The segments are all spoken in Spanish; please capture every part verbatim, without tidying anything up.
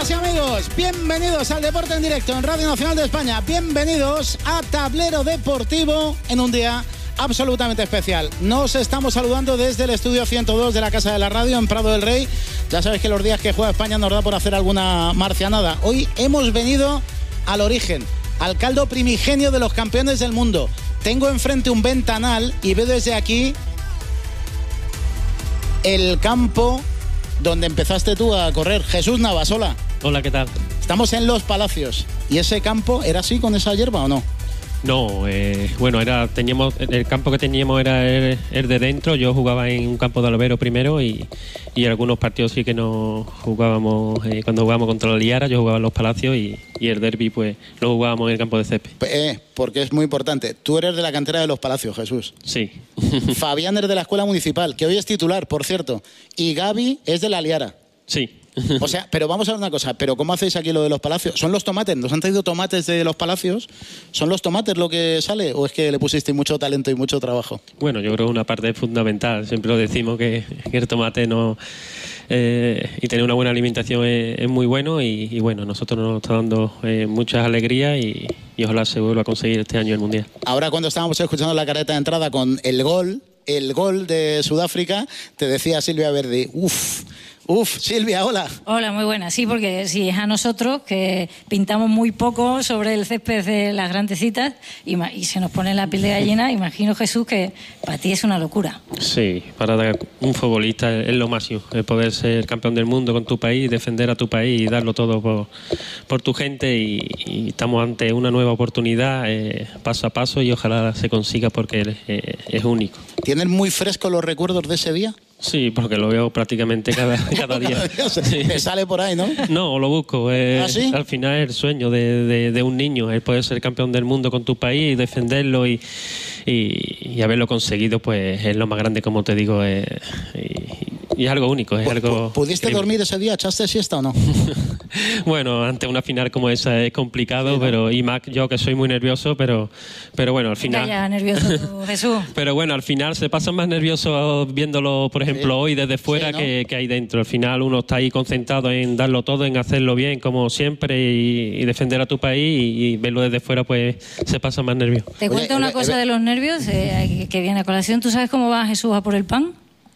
Amigas y amigos, bienvenidos al Deporte en Directo en Radio Nacional de España. Bienvenidos a Tablero Deportivo en un día absolutamente especial. Nos estamos saludando desde el estudio ciento dos de la Casa de la Radio en Prado del Rey. Ya sabéis que los días que juega España nos da por hacer alguna marcianada. Hoy hemos venido al origen, al caldo primigenio de los campeones del mundo. Tengo enfrente un ventanal y veo desde aquí el campo donde empezaste tú a correr. Jesús Navas, hola. Hola, ¿qué tal? Estamos en Los Palacios. ¿Y ese campo era así con esa hierba o no? No, eh, bueno, era teníamos el campo que teníamos era el, el de dentro. Yo jugaba en un campo de albero primero y, y algunos partidos sí que no jugábamos. Eh, cuando jugábamos contra la Liara, yo jugaba en Los Palacios y, y el derbi pues lo jugábamos en el campo de césped. Eh, porque es muy importante. Tú eres de la cantera de Los Palacios, Jesús. Sí. Fabián es de la Escuela Municipal, que hoy es titular, por cierto. Y Gaby es de la Liara. Sí. O sea, pero vamos a ver una cosa, pero ¿cómo hacéis aquí lo de Los Palacios? ¿Son los tomates? ¿Nos han traído tomates de Los Palacios? ¿Son los tomates lo que sale? ¿O es que le pusisteis mucho talento y mucho trabajo? Bueno, yo creo que una parte fundamental. Siempre lo decimos que, que el tomate no eh, y tener una buena alimentación es, es muy bueno y, y bueno, nosotros nos está dando eh, muchas alegrías y, y ojalá se vuelva a conseguir este año el Mundial. Ahora cuando estábamos escuchando la careta de entrada con el gol, el gol de Sudáfrica, te decía Silvia Verdi, uff, Uf, Silvia, hola. Hola, muy buena. Sí, porque sí, es a nosotros que pintamos muy poco sobre el césped de las grandecitas y, y se nos pone la piel de gallina. Imagino, Jesús, que para ti es una locura. Sí, para un futbolista es lo máximo, el poder ser campeón del mundo con tu país, defender a tu país y darlo todo por, por tu gente y, y estamos ante una nueva oportunidad eh, paso a paso y ojalá se consiga porque eh, es único. ¿Tienes muy frescos los recuerdos de ese día? Sí, porque lo veo prácticamente cada, cada día. Cada día se, sí. Me sale por ahí, ¿no? No, lo busco. Eh, ¿Ah, sí? Al final es el sueño de, de, de un niño, el poder ser campeón del mundo con tu país, defenderlo y, y, y haberlo conseguido, pues es lo más grande, como te digo, eh, y, y es algo único. Es algo ¿Pudiste increíble. dormir ese día? ¿Echaste siesta o no? Bueno, ante una final como esa es complicado, sí, ¿no? Pero y más yo que soy muy nervioso, pero, pero bueno, al final... Venga ya, nervioso tú, Jesús. Pero bueno, al final se pasa más nervioso viéndolo, por ejemplo, sí. hoy desde fuera, sí, ¿no? que, que ahí dentro. Al final uno está ahí concentrado en darlo todo, en hacerlo bien, como siempre, y, y defender a tu país, y, y verlo desde fuera, pues se pasa más nervioso. Te Oye, cuento una eh, cosa eh, de los nervios eh, que viene a colación. ¿Tú sabes cómo va Jesús a por el pan?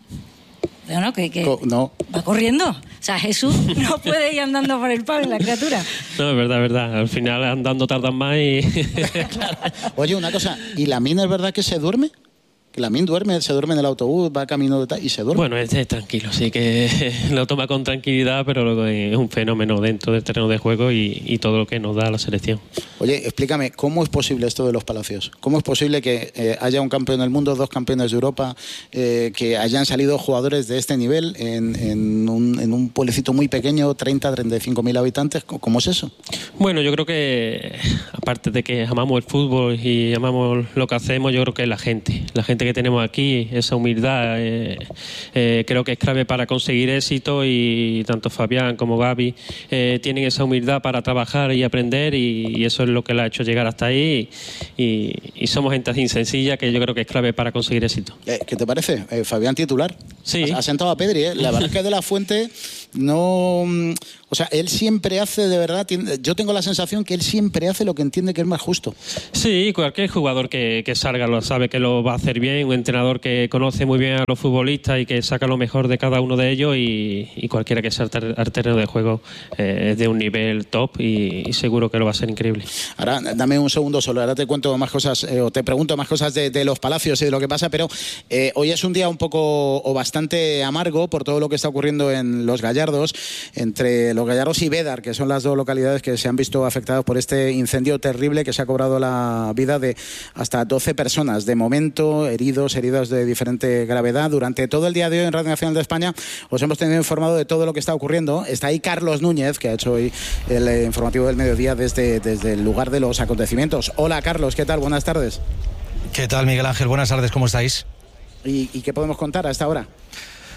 No, no, que, que no. va corriendo. O sea, Jesús no puede ir andando por el pan, la criatura. No, es verdad, es verdad. Al final andando tardan más y... Claro. Oye, una cosa, ¿y la mina es verdad que se duerme? La Min duerme, se duerme en el autobús, va camino de tal y se duerme. Bueno, este es tranquilo, sí que lo toma con tranquilidad, pero luego es un fenómeno dentro del terreno de juego y, y todo lo que nos da la selección. Oye, explícame, ¿cómo es posible esto de los Palacios? ¿Cómo es posible que eh, haya un campeón del mundo, dos campeones de Europa, eh, que hayan salido jugadores de este nivel en, en, un, en un pueblecito muy pequeño, treinta, treinta y cinco mil habitantes? ¿Cómo es eso? Bueno, yo creo que, aparte de que amamos el fútbol y amamos lo que hacemos, yo creo que es la gente, la gente que tenemos aquí, esa humildad, eh, eh, creo que es clave para conseguir éxito y tanto Fabián como Gaby eh, tienen esa humildad para trabajar y aprender y, y eso es lo que le ha hecho llegar hasta ahí y, y somos gente así sencilla que yo creo que es clave para conseguir éxito. Eh, ¿Qué te parece? Eh, Fabián titular. Sí. Ha, ha sentado a Pedri, ¿eh? La verdad es que de la Fuente no... O sea, él siempre hace, de verdad, yo tengo la sensación que él siempre hace lo que entiende que es más justo. Sí, cualquier jugador que, que salga lo sabe que lo va a hacer bien, un entrenador que conoce muy bien a los futbolistas y que saca lo mejor de cada uno de ellos y, y cualquiera que sea al terreno de juego eh, es de un nivel top y, y seguro que lo va a ser increíble. Ahora, dame un segundo solo, ahora te cuento más cosas, eh, o te pregunto más cosas de, de los Palacios y de lo que pasa, pero eh, hoy es un día un poco o bastante amargo por todo lo que está ocurriendo en Los Gallardos, entre Los Gallardos y Bédar, que son las dos localidades que se han visto afectadas por este incendio terrible que se ha cobrado la vida de hasta doce personas. De momento, heridos, heridas de diferente gravedad. Durante todo el día de hoy en Radio Nacional de España os hemos tenido informado de todo lo que está ocurriendo. Está ahí Carlos Núñez, que ha hecho hoy el eh, informativo del mediodía desde, desde el lugar de los acontecimientos. Hola, Carlos, ¿qué tal? Buenas tardes. ¿Qué tal, Miguel Ángel? Buenas tardes, ¿cómo estáis? ¿Y, y qué podemos contar a esta hora?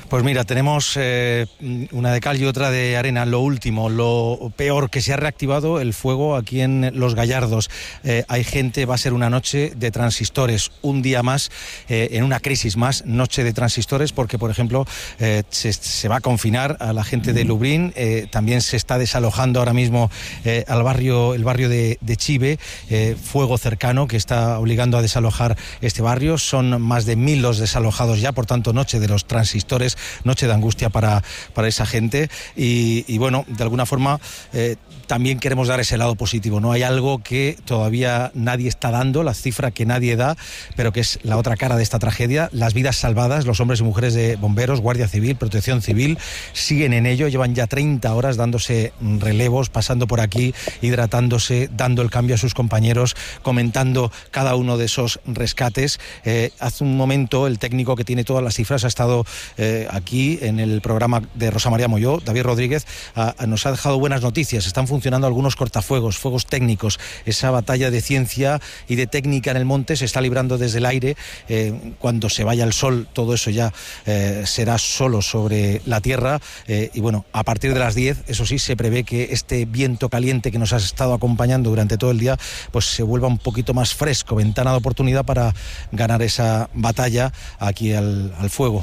Pues mira, tenemos eh, una de cal y otra de arena. Lo último, lo peor, que se ha reactivado el fuego aquí en Los Gallardos. Eh, hay gente, va a ser una noche de transistores, un día más, eh, en una crisis más, noche de transistores, porque, por ejemplo, eh, se, se va a confinar a la gente de Lublin. Eh, también se está desalojando ahora mismo eh, al barrio, el barrio de, de Chive, eh, fuego cercano que está obligando a desalojar este barrio. Son más de mil los desalojados ya, por tanto, noche de los transistores, noche de angustia para, para esa gente y, y bueno, de alguna forma eh, también queremos dar ese lado positivo, ¿no? Hay algo que todavía nadie está dando, la cifra que nadie da, pero que es la otra cara de esta tragedia, las vidas salvadas, los hombres y mujeres de bomberos, Guardia Civil, Protección Civil, siguen en ello, llevan ya treinta horas dándose relevos, pasando por aquí, hidratándose, dando el cambio a sus compañeros, comentando cada uno de esos rescates. Eh, hace un momento el técnico que tiene todas las cifras ha estado eh, aquí en el programa de Rosa María Molló, David Rodríguez, a, a nos ha dejado buenas noticias. Están funcionando algunos cortafuegos, fuegos técnicos. Esa batalla de ciencia y de técnica en el monte se está librando desde el aire. Eh, cuando se vaya el sol, todo eso ya eh, será solo sobre la tierra. Eh, y bueno, a partir de las diez, eso sí, se prevé que este viento caliente que nos ha estado acompañando durante todo el día, pues se vuelva un poquito más fresco, ventana de oportunidad para ganar esa batalla aquí al, al fuego.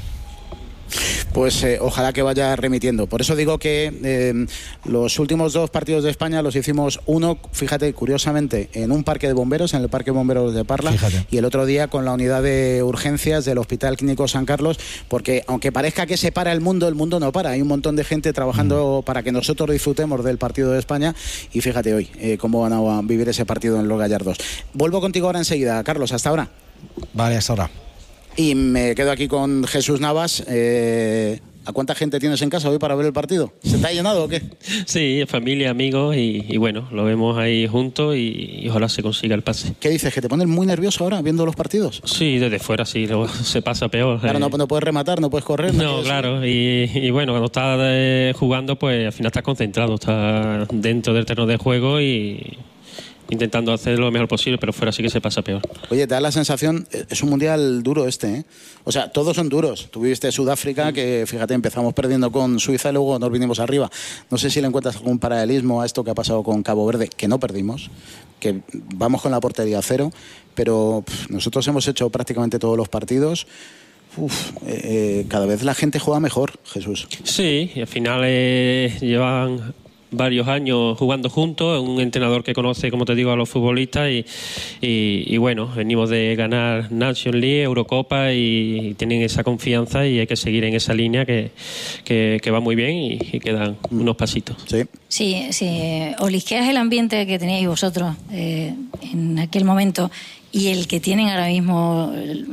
Pues eh, ojalá que vaya remitiendo. Por eso digo que eh, los últimos dos partidos de España los hicimos uno, fíjate, curiosamente, en un parque de bomberos, en el Parque de Bomberos de Parla, fíjate. Y el otro día con la unidad de urgencias del Hospital Clínico San Carlos, porque aunque parezca que se para el mundo, el mundo no para. Hay un montón de gente trabajando mm. para que nosotros disfrutemos del partido de España y fíjate hoy eh, cómo van a vivir ese partido en Los Gallardos. Vuelvo contigo ahora enseguida, Carlos, hasta ahora. Vale, hasta ahora. Y me quedo aquí con Jesús Navas. Eh, ¿A cuánta gente tienes en casa hoy para ver el partido? ¿Se te ha llenado o qué? Sí, familia, amigos y, y bueno, lo vemos ahí juntos y, y ojalá se consiga el pase. ¿Qué dices? ¿Que te pones muy nervioso ahora viendo los partidos? Sí, desde fuera sí, luego se pasa peor. Claro, eh. no, no puedes rematar, no puedes correr. No, no claro, y, y bueno, cuando estás eh, jugando, pues al final estás concentrado, estás dentro del terreno de juego y intentando hacer lo mejor posible, pero fuera sí que se pasa peor. Oye, te da la sensación, es un mundial duro este, ¿eh? O sea, todos son duros. Tú viviste Sudáfrica, que fíjate, empezamos perdiendo con Suiza y luego nos vinimos arriba. No sé si le encuentras algún paralelismo a esto que ha pasado con Cabo Verde, que no perdimos, que vamos con la portería a cero, pero pff, nosotros hemos hecho prácticamente todos los partidos. Uf, eh, cada vez la gente juega mejor, Jesús. Sí, y al final eh, llevan varios años jugando juntos, un entrenador que conoce, como te digo, a los futbolistas y, y, y bueno, venimos de ganar Nations League, Eurocopa y, y tienen esa confianza y hay que seguir en esa línea que, que, que va muy bien y, y quedan unos pasitos. Sí, sí, sí. Olisqueas el ambiente que teníais vosotros eh, en aquel momento y el que tienen ahora mismo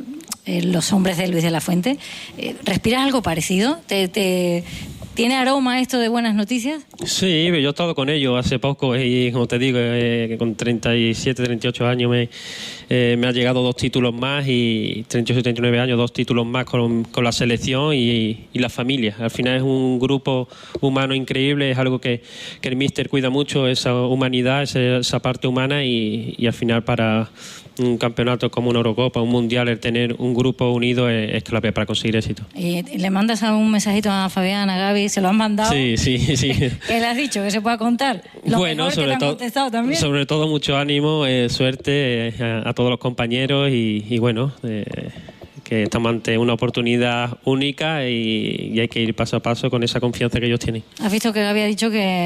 eh, los hombres de Luis de la Fuente. Eh, ¿Respiras algo parecido? ¿Te, te ¿Tiene aroma esto de buenas noticias? Sí, yo he estado con ellos hace poco y como te digo, eh, con treinta y siete, treinta y ocho años me, eh, me han llegado dos títulos más y treinta y ocho, treinta y nueve años, dos títulos más con, con la selección y, y la familia. Al final es un grupo humano increíble, es algo que, que el míster cuida mucho, esa humanidad, esa, esa parte humana y, y al final para un campeonato como una Eurocopa, un Mundial, el tener un grupo unido es, es clave para conseguir éxito. ¿Y le mandas un mensajito a Fabián, a Gaby? ¿Se lo han mandado? Sí, sí, sí. ¿Qué le has dicho? ¿Que se pueda contar? Lo bueno, sobre, que te han todo, contestado también. sobre todo mucho ánimo, eh, suerte eh, a, a todos los compañeros y, y bueno, eh, que estamos ante una oportunidad única y, y hay que ir paso a paso con esa confianza que ellos tienen. Has visto que había dicho que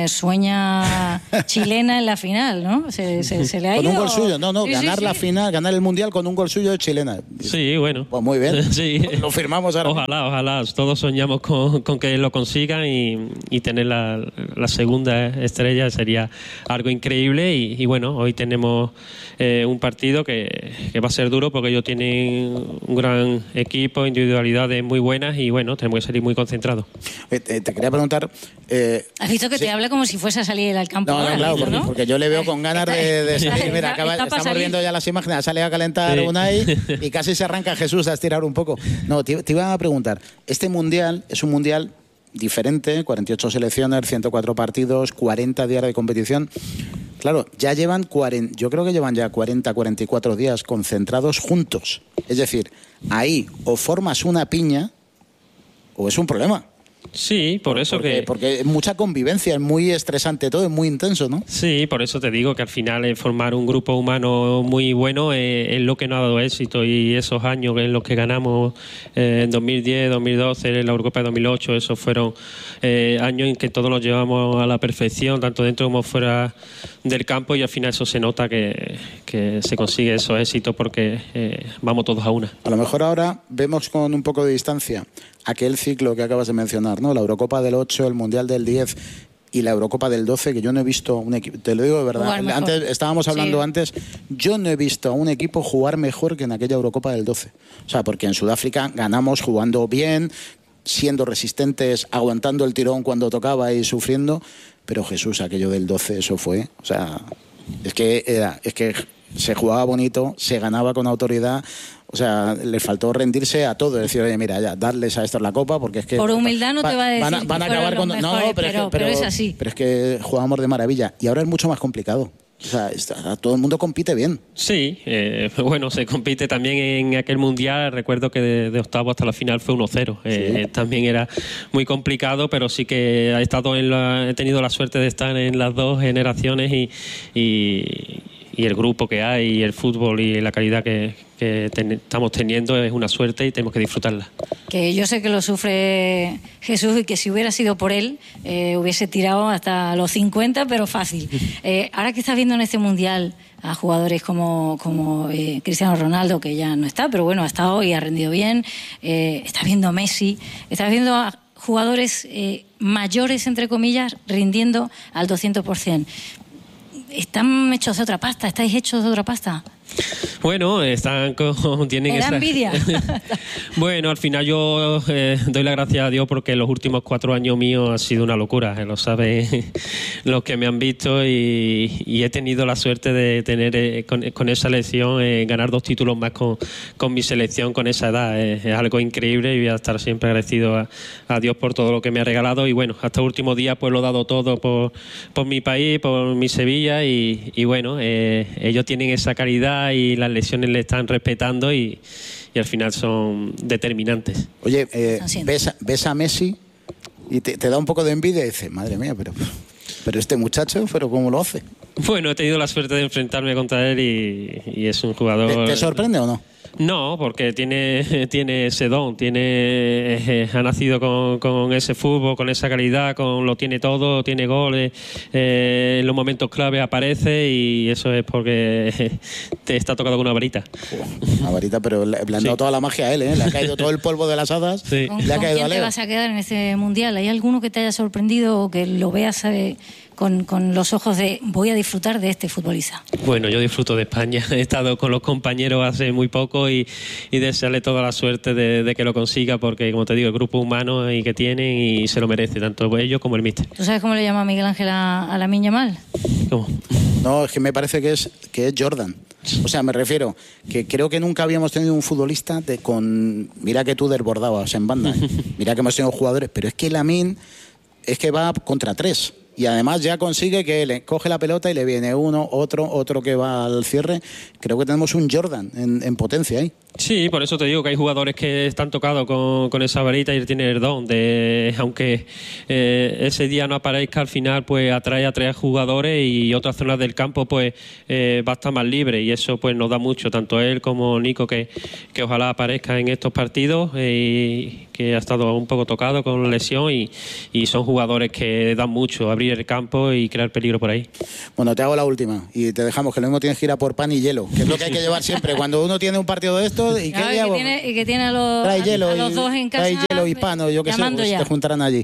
sueña chilena en la final, ¿no? Se, se, se le ha con ido... un gol suyo, no, no, sí, ganar sí, la sí. final, ganar el Mundial con un gol suyo de chilena. Sí, bueno. Pues muy bien, sí. Lo firmamos ahora. Ojalá, ojalá, todos soñamos con, con que lo consigan y, y tener la, la segunda estrella sería algo increíble y, y bueno, hoy tenemos eh, un partido que, que va a ser duro porque ellos tienen un gran equipo, individualidades muy buenas y bueno, tenemos que salir muy concentrados. Eh, te, te quería preguntar... Eh, Has visto que sí. te habla como si fuese a salir al campo. No, ahora, no, claro, ¿no? porque, porque yo le veo con ganas de, de seguir. Mira, acaba, Está para estamos salir. viendo ya las imágenes, sale a calentar Sí. Unai y casi se arranca Jesús a estirar un poco. No, te, te iba a preguntar, este Mundial es un Mundial diferente, cuarenta y ocho selecciones, ciento cuatro partidos, cuarenta días de competición. Claro, ya llevan cuarenta, yo creo que llevan ya cuarenta, cuarenta y cuatro días concentrados juntos. Es decir, ahí o formas una piña o es un problema. Sí, por eso porque, que... Porque mucha convivencia, es muy estresante todo, es muy intenso, ¿no? Sí, por eso te digo que al final eh, formar un grupo humano muy bueno eh, es lo que nos ha dado éxito, y esos años en los que ganamos eh, en dos mil diez, dos mil doce, en la Eurocopa de dos mil ocho, esos fueron eh, años en que todos nos llevamos a la perfección, tanto dentro como fuera del campo, y al final eso se nota que, que se consigue esos éxitos porque eh, vamos todos a una. A lo mejor ahora vemos con un poco de distancia aquel ciclo que acabas de mencionar, ¿no? La Eurocopa del ocho, el Mundial del diez y la Eurocopa del doce, que yo no he visto un equipo, te lo digo de verdad, antes estábamos hablando sí. antes, yo no he visto a un equipo jugar mejor que en aquella Eurocopa del doce. O sea, porque en Sudáfrica ganamos jugando bien, siendo resistentes, aguantando el tirón cuando tocaba y sufriendo, pero Jesús, aquello del doce, eso fue, o sea, es que era, es que se jugaba bonito, se ganaba con autoridad. O sea, le faltó rendirse a todo, decir, oye, mira, ya, darles a estos la copa, porque es que... Por humildad no va, te va a decir van a, van a acabar con... Mejores, no, no, pero, pero, es que, pero, pero es así. Pero es que jugábamos de maravilla. Y ahora es mucho más complicado. O sea, está, todo el mundo compite bien. Sí, eh, bueno, se compite también en aquel Mundial. Recuerdo que de, de octavo hasta la final fue uno cero. Eh, sí. También era muy complicado, pero sí que he, estado en la, he tenido la suerte de estar en las dos generaciones y... y y el grupo que hay, y el fútbol y la calidad que, que ten, estamos teniendo es una suerte y tenemos que disfrutarla. Que yo sé que lo sufre Jesús y que si hubiera sido por él eh, hubiese tirado hasta los cincuenta, pero fácil. Eh, ahora que estás viendo en este Mundial a jugadores como, como eh, Cristiano Ronaldo, que ya no está, pero bueno, ha estado y ha rendido bien, eh, estás viendo a Messi, estás viendo a jugadores eh, mayores, entre comillas, rindiendo al doscientos por ciento. ¿Están hechos de otra pasta? ¿Estáis hechos de otra pasta? Bueno, están con, tienen Me da esa... envidia. Bueno, al final yo eh, doy la gracia a Dios porque los últimos cuatro años míos han sido una locura, eh, lo saben los que me han visto, y, y he tenido la suerte de tener eh, con, con esa selección, eh, ganar dos títulos más con, con mi selección con esa edad. Eh, es algo increíble y voy a estar siempre agradecido a, a Dios por todo lo que me ha regalado, y bueno, hasta el último día pues lo he dado todo por, por mi país, por mi Sevilla, y, y bueno, eh, ellos tienen esa calidad y las lesiones le están respetando, y, y al final son determinantes. Oye, eh, ves, ves a Messi y te, te da un poco de envidia y dices, madre mía, pero, pero este muchacho, pero ¿cómo lo hace? Bueno, he tenido la suerte de enfrentarme contra él y, y es un jugador... ¿Te, te sorprende o no? No, porque tiene, tiene ese don, tiene, eh, ha nacido con, con ese fútbol, con esa calidad, con lo tiene todo, tiene goles, eh, en los momentos clave aparece, y eso es porque te está tocado con una varita. Una varita, pero le, le han dado sí. toda la magia a él, ¿eh? Le ha caído todo el polvo de las hadas. Sí. ¿Con, le ha ¿con caído quién te vas a quedar en este Mundial? ¿Hay alguno que te haya sorprendido o que lo veas eh, con, con los ojos de voy a disfrutar de este futbolista? Bueno, yo disfruto de España. He estado con los compañeros hace muy poco y, y desearle toda la suerte de, de que lo consiga, porque, como te digo, el grupo humano y que tienen y se lo merece, tanto ellos como el míster. ¿Tú sabes cómo le llama Miguel Ángel a, a Lamine Yamal? ¿Cómo? No, es que me parece que es, que es Jordan. O sea, me refiero que creo que nunca habíamos tenido un futbolista de, con... Mira que tú desbordabas en banda, ¿eh? Mira que hemos tenido jugadores, pero es que Lamine es que va contra tres. Y además ya consigue que le coge la pelota y le viene uno, otro, otro que va al cierre. Creo que tenemos un Jordan en, en potencia ahí. Sí, por eso te digo que hay jugadores que están tocados con, con esa varita y tienen el don de, aunque eh, ese día no aparezca, al final pues atrae a tres jugadores y otras zonas del campo pues eh, va a estar más libre, y eso pues nos da mucho, tanto él como Nico, que, que ojalá aparezca en estos partidos, eh, y que ha estado un poco tocado con lesión, y, y son jugadores que dan mucho, abrir el campo y crear peligro por ahí. Bueno, te hago la última y te dejamos, que lo mismo tienes que ir a por pan y hielo, que es lo que hay que llevar siempre cuando uno tiene un partido de estos. ¿Y qué claro, y, que tiene, y que tiene a los, a, hielo a los y, dos en casa. Trae hielo y pan, o yo que sé, pues te juntarán allí.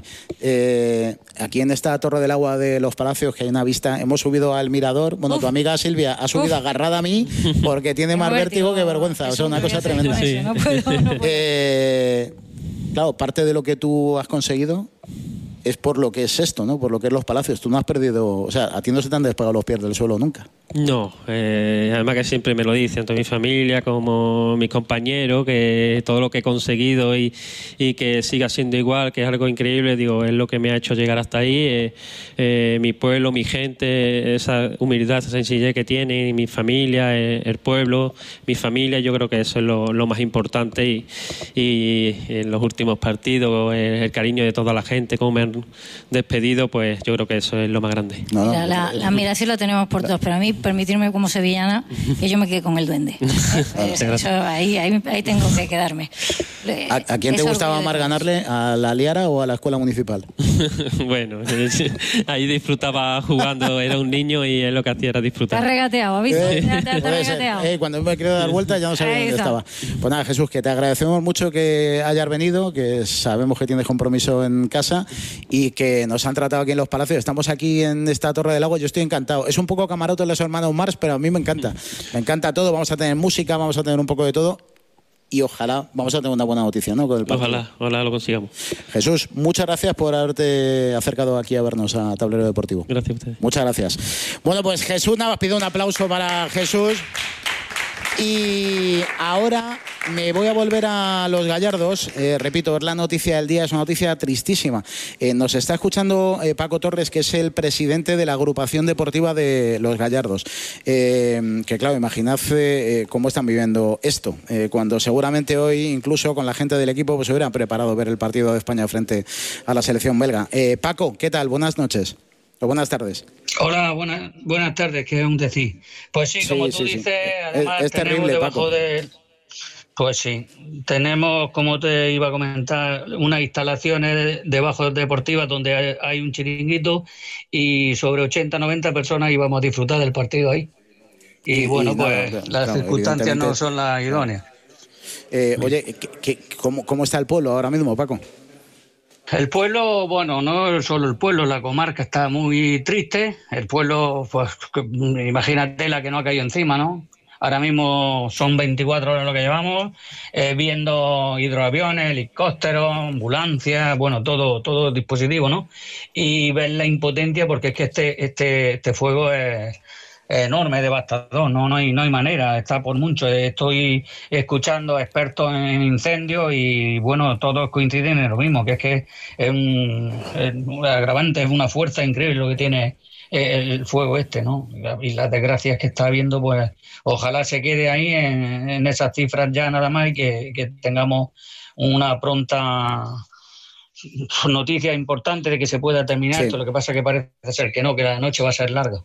Eh, aquí en esta Torre del Agua de los Palacios, que hay una vista, hemos subido al mirador. Bueno, Uf. tu amiga Silvia ha subido Uf. agarrada a mí porque tiene más vértigo que vergüenza. O sea, una cosa tremenda. Sí. No puedo, no puedo. Eh, claro, parte de lo que tú has conseguido es por lo que es esto, ¿no? Por lo que es Los Palacios. Tú no has perdido, o sea, a ti no se te han despegado los pies del suelo nunca. No, eh, además que siempre me lo dicen, tanto mi familia como mis compañeros, que todo lo que he conseguido y, y que siga siendo igual, que es algo increíble, digo, es lo que me ha hecho llegar hasta ahí. Eh, eh, mi pueblo, mi gente, esa humildad, esa sencillez que tiene, mi familia, eh, el pueblo, mi familia, yo creo que eso es lo, lo más importante y, y en los últimos partidos, el, el cariño de toda la gente, cómo me han despedido, pues yo creo que eso es lo más grande. No, no. Mira, la, la admiración la tenemos por todos, pero a mí permitirme como sevillana que yo me quede con el duende. Eso, eso, ahí, ahí, ahí tengo que quedarme. ¿A, a quién te gustaba más ganarle? ¿A la Liara o a la escuela municipal? Bueno, ahí disfrutaba jugando, era un niño y él lo que hacía era disfrutar. Te has regateado, ¿has visto? Eh, te, te, te has regateado. Eh, cuando me he querido dar vuelta ya no sabía dónde estaba. Pues nada, Jesús, que te agradecemos mucho que hayas venido, que sabemos que tienes compromiso en casa y que nos han tratado aquí en Los Palacios. Estamos aquí en esta Torre del Lago, yo estoy encantado. Es un poco camarote de los hermanos Mars, pero a mí me encanta. Me encanta todo, vamos a tener música, vamos a tener un poco de todo. Y ojalá vamos a tener una buena noticia, ¿no? Con el partido. Ojalá, ojalá lo consigamos. Jesús, muchas gracias por haberte acercado aquí a vernos a Tablero Deportivo. Gracias a ustedes. Muchas gracias. Bueno, pues Jesús Navas, pido un aplauso para Jesús. Y ahora me voy a volver a Los Gallardos. Eh, repito, es la noticia del día, es una noticia tristísima. Eh, nos está escuchando eh, Paco Torres, que es el presidente de la agrupación deportiva de Los Gallardos. Eh, que claro, imaginad eh, cómo están viviendo esto. Eh, cuando seguramente hoy, incluso con la gente del equipo, pues se hubieran preparado ver el partido de España frente a la selección belga. Eh, Paco, ¿qué tal? Buenas noches. O buenas tardes. Hola, buenas buenas tardes, que es un decir. Pues sí, como sí, tú sí, dices, sí. además es, es tenemos terrible, debajo Paco. de... Pues sí, tenemos, como te iba a comentar, unas instalaciones debajo deportivas donde hay, hay un chiringuito y sobre ochenta, noventa personas íbamos a disfrutar del partido ahí. Y, y bueno, y pues no, claro, las claro, circunstancias no son las idóneas. Eh, oye, ¿qué, qué, cómo, ¿cómo está el pueblo ahora mismo, Paco? El pueblo, bueno, no solo el pueblo, la comarca está muy triste. El pueblo, pues imagínate la que no ha caído encima, ¿no? Ahora mismo son veinticuatro horas lo que llevamos, eh, viendo hidroaviones, helicópteros, ambulancias, bueno, todo todo dispositivo, ¿no? Y ver la impotencia, porque es que este este este fuego es enorme, devastador, no no hay no hay manera, está por mucho. Estoy escuchando a expertos en incendios y bueno, todos coinciden en lo mismo, que es que es un, es un agravante, es una fuerza increíble lo que tiene el fuego este, ¿no? Y las desgracias que está habiendo, pues ojalá se quede ahí en, en esas cifras ya nada más y que, que tengamos una pronta noticia importante de que se pueda terminar sí. esto. Lo que pasa es que parece ser que no, que la noche va a ser larga.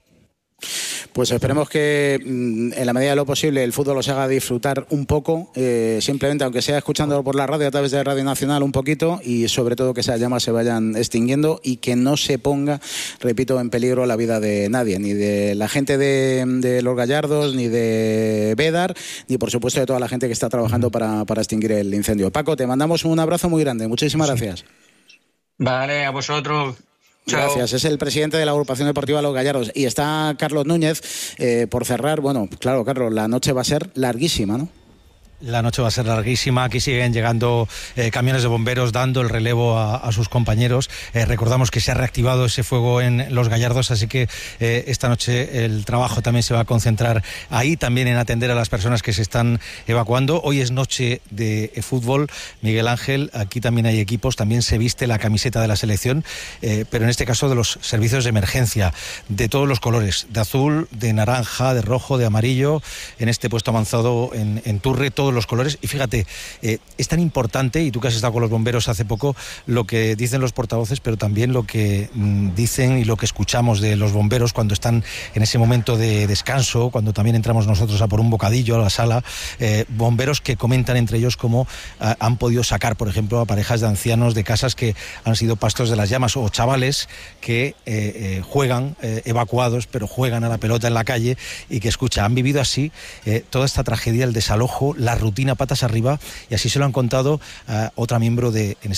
Pues esperemos que en la medida de lo posible el fútbol os haga disfrutar un poco, eh, simplemente aunque sea escuchándolo por la radio a través de Radio Nacional un poquito, y sobre todo que esas llamas se vayan extinguiendo y que no se ponga, repito, en peligro la vida de nadie, ni de la gente de, de Los Gallardos, ni de Bédar, ni por supuesto de toda la gente que está trabajando para, para extinguir el incendio. Paco, te mandamos un abrazo muy grande, muchísimas gracias. Vale, a vosotros. Gracias, es el presidente de la agrupación deportiva Los Gallardos. Y está Carlos Núñez, eh, por cerrar. Bueno, claro, Carlos, la noche va a ser larguísima, ¿no? La noche va a ser larguísima. Aquí siguen llegando eh, camiones de bomberos dando el relevo a, a sus compañeros. Eh, recordamos que se ha reactivado ese fuego en Los Gallardos, así que eh, esta noche el trabajo también se va a concentrar ahí, también en atender a las personas que se están evacuando. Hoy es noche de fútbol, Miguel Ángel. Aquí también hay equipos, también se viste la camiseta de la selección, eh, pero en este caso de los servicios de emergencia, de todos los colores, de azul, de naranja, de rojo, de amarillo, en este puesto avanzado en, en Turre, todo los colores. Y fíjate, eh, es tan importante, y tú que has estado con los bomberos hace poco, lo que dicen los portavoces, pero también lo que mmm, dicen y lo que escuchamos de los bomberos cuando están en ese momento de descanso, cuando también entramos nosotros a por un bocadillo a la sala, eh, bomberos que comentan entre ellos cómo eh, han podido sacar, por ejemplo, a parejas de ancianos de casas que han sido pastos de las llamas, o chavales que eh, eh, juegan eh, evacuados, pero juegan a la pelota en la calle, y que, escucha, han vivido así eh, toda esta tragedia, el desalojo, la rutina patas arriba, y así se lo han contado a otra miembro de, en este